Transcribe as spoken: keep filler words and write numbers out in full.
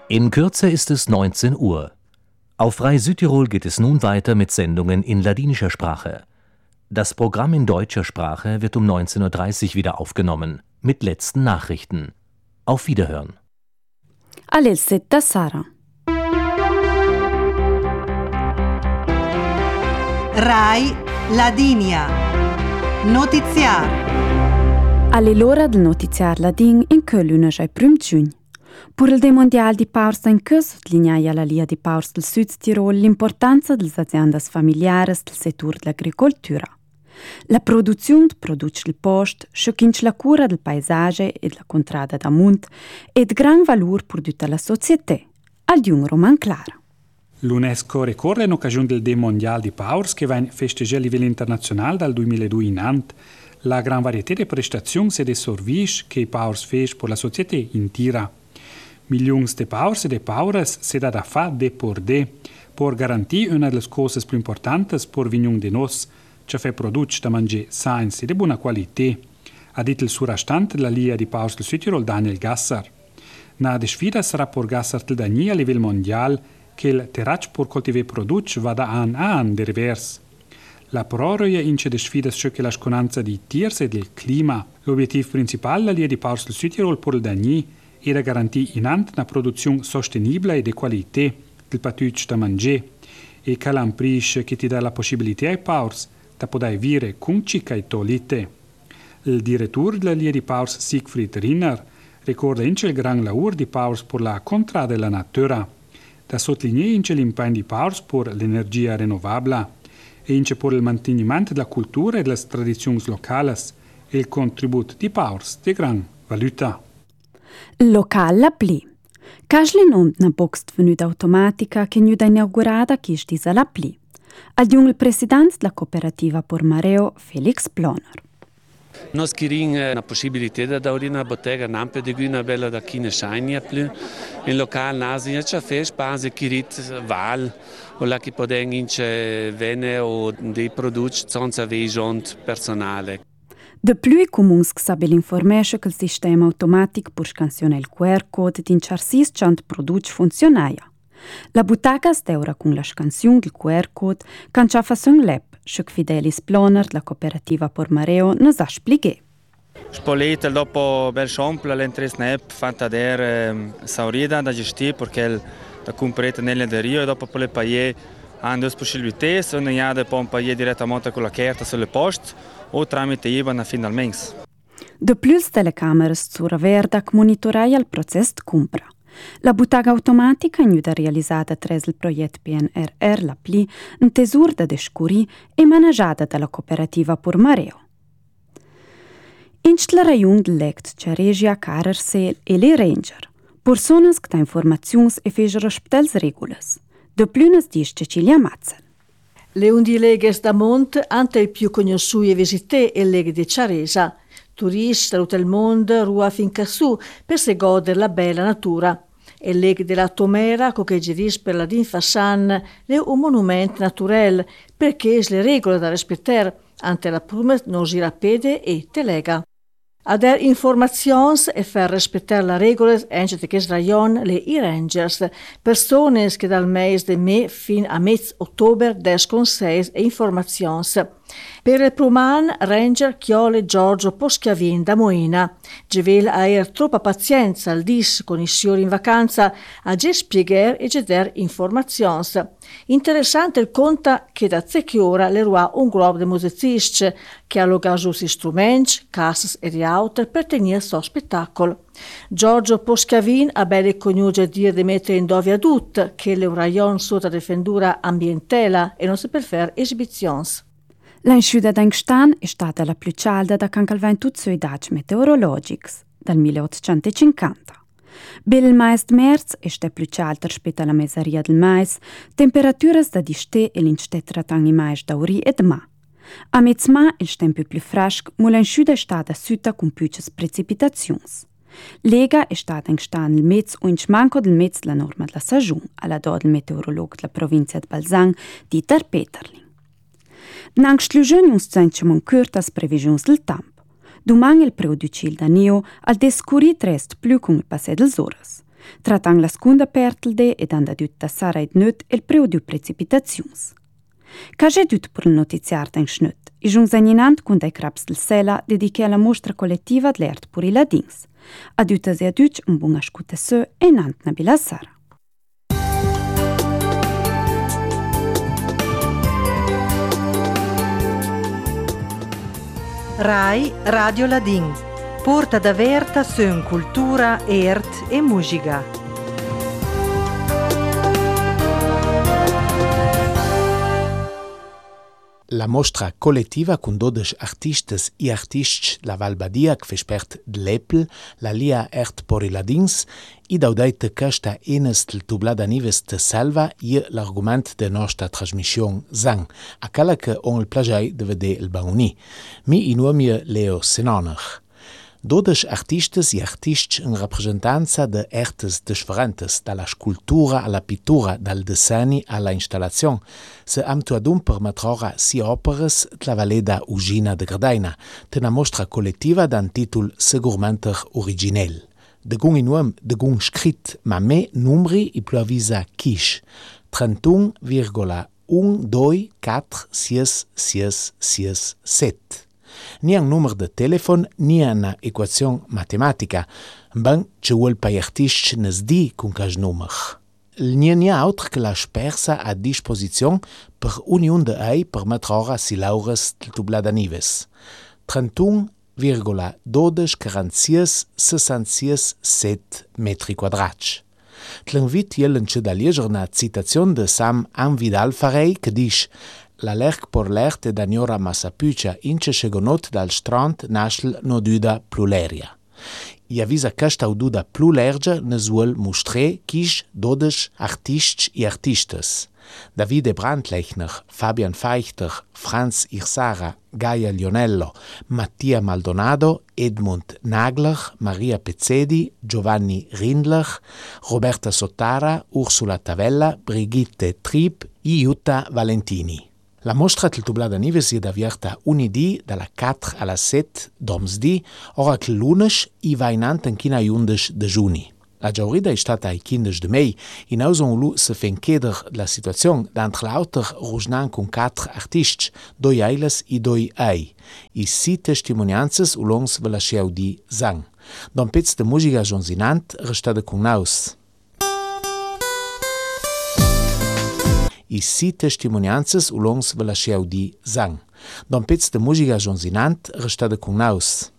In Kürze ist es neunzehn Uhr. Auf Frei Südtirol geht es nun weiter mit Sendungen in ladinischer Sprache. Das Programm in deutscher Sprache wird um neunzehn Uhr dreißig wieder aufgenommen, mit letzten Nachrichten. Auf Wiederhören. Alelsetta Sara. Rai Ladinia. Notiziar. Alle l'ora del notiziar ladin in Köln è primo giugno. Per il Day Mondial di Paurs in Kö sottolineia la Lia di Paurs del Sud Tirol l'importanza delle aziende familiari del settore dell'agricoltura. La produzione produce il post, sciocchins la cura del paesaggio e della contrada da munt e di gran valore per tutta la società. Al di un roman clara. L'UNESCO ricorre in occasione del Day Mondial di Paurs che va festeggiare a livello internazionale dal duemiladue in avanti la gran varietà di prestazioni e di servizi che i Paurs fece per la società intera. Milioni di paurs e di pauras si da da fa de por de, per garantire una delle cose più importanti per vignon di nos, cioè fa produce da mangiare sans e di buona qualità, ha detto il surastante della Lia di Paurs del Südtirol Daniel Gasser. Na de sfida sarà per Gasser del Dani a livello mondiale che il terrac per coltivare produce va da an a an de revers. La proroga ince de sfida ciò che la sconanza di tiers e del clima. L'obiettivo principale della Lia di Paurs del Südtirol per il Dani e da garantire inant una produzione sostenibile e di qualità del patuccio da mangiare e che l'amprisce che ti dà la possibilità ai Paurs da poter vivere con cica e tolite. Il direttore della Lia di Paurs, Siegfried Rinner, ricorda ince il gran lavoro di Paurs per la contra della natura, da sottolineare ince l'impegno di Paurs per l'energia rinnovabile e ince per il mantenimento della cultura e delle tradizioni locali e il contributo di Paurs di gran valuta. Local la pli. Casli nom na box venuta automatica che nuda inaugurata che stisa la pli. Adjung il presidente della cooperativa por Mareo, Felix Ploner. Nos kiring na possibilità da dare una bottega nampe di una bella da chi ne shine più. In local nasia c'è fes base kirit val o la che poden ince vene o dei prodotti senza vejont personale. De plus comuns che sabe l'information che il sistema automatico per scansionare il Q R code di incersis cent produci funzionaia. La butaca steura con la scansione del Q R code can ciò fa son l'app, che Fidelis Ploner della cooperativa por Mareo nos ha spiegato. Spolete dopo bel esempio l'entrata app fatta der saurida da gestire perché la comprete nelle derio e dopo per le paie hanno due possibilità, se non ha poi un paie direttamente con la carta sulle poste o tramite I B A N finalmente. De plus telecameras zur verda che monitoraia il processo di compra. La butaga automatica è realizzata attraverso il progetto P N R R, la P L I, in tesura da descuri e managgiata dalla cooperativa por Mareo. In la ragione dell'ect c'è Regia, Carersel e le Ranger, persone che danno informazioni e fanno rispettare le regole. De plus dice Cecilia Mazzel. Le undi leghe da Mont ante il più conosciute visite e leghe di Ciaresa. Turisti da tutto il mondo rua finca su per se godere la bella natura. E leghe della Tomera, che giris per la Dinfassan, le un monumento naturale, perché le regole da rispettare ante la prima non si rapide e telega. A der informazions e fer rispettare la regole ence de che rajon le i rangers, persone che dal mese de me fin a mezz ottober des conseils e informazions. Per il Pruman, ranger Chiole Giorgio Poschiavin da Moina. Gevel aer troppa pazienza al dis con i siori in vacanza a ge spiegar e geder informazions. Interessante il conta che da zecchi ora le rua un gruppo de musicisti che allogato si strumenti, casas e riauter per tenere so spettacolo. Giorgio Poschiavin ha belle coniuge dire di mettere in dovia tut che le un rayon sotto difendura ambientela e non si per fare esibizions. L'ensciuda d'Angstan è stata la più calda da cancal ventut sui dati meteorologici, dal milleottocentocinquanta. Bil mais de merz è sta più calda rispetto alla mesaria del mais, temperaturas da di ste e l'instettra tangi mais d'auri e d'ma. A mezz'ma il tempo più fresco, ma l'ensciuda è stata sütta con piucces precipitazioni. Lega è stata Angstan il mezz o in manco del mezz la norma della stagione, alla do del meteorologo della provincia di Balzan, Dieter Peterling. Nanc schlugioni uns zentschemon curtas previsions del tempo. Domani il preuducil da Neo al descurit rest più con il passé dels oras. Tratang la seconda pertelde ed anda dut tassare ed nöt el preu du precipitazions. Caje dut per il notiziar den schnut, i giungs agninant cun dai craps del Sela dediche alla mostra collettiva d'l'ert pur i ladins. Adutas e aduc un bun ascuta sö e nant Nabila Sara. Rai Radio Ladin. Porta da verta sön cultura, ert e musica. La mostra collettiva con dodici artistes e artists la Val Badia che fespert d'Lepel, la lia ert poriladins, i daudaite casta enes del tublada nives te salva i l'argument de nostra trasmission Zang, a cala che on il plagiai de vede il bauni. Mi inuomie Leo Senoner. Dodici artistes e artists in rappresentanza de ertes differentes, dalla scultura alla pittura, dal design alla installazione, se am tuadum permetrora si operas la valeda Ugina de Gardaina, te na mostra collettiva dan titul segurmenter originell. De gun inuam, de gun scrit, ma me numri i pluavisa quiche, trentuno virgola uno due quattro sei sei sei sette. Ni un numero de telefon, ni una equazione matematica, ben ci vuol per artisti nes di con cas numero. Ni ni altro che la spersa a disposizione per unione de ei per mettere si laures del tublada nives. trentuno virgola dodici quarantasei sessantasei sette metri quadrati. L'invit jelen c'è da leggere una citazione de Sam Anvidal Farei che dice la lerc por l'erte d'aniora Massapucia ince segonot dal strand nascel no duda pluleria. I avisa questa duda plulergia ne suol mostre quisch dodici artists e artistes. Davide Brandlechner, Fabian Feichter, Franz Irsara, Gaia Lionello, Mattia Maldonado, Edmund Nagler, Maria Pezzedi, Giovanni Rindler, Roberta Sottara, Ursula Tavella, Brigitte Trieb e Jutta Valentini. La mostra del tublada nives è avvierta unidì dalla quattro alla sette domsdì, ora che lunes i va in ant in china undici de giugni. La giaurida è stata ai quindici de mei, in auson lu se fen chieder la situazione d'antre l'auter rugnan con quattro artisti, doi eiles e doi ei, i si testimonianzas ulongs ve la scheu di Zang. Don pezz de musica jonsinant restada con naus. I si testimonianzas ulongs ve la scheu di Zang. Don pezz de musica jonsinant restada con naus.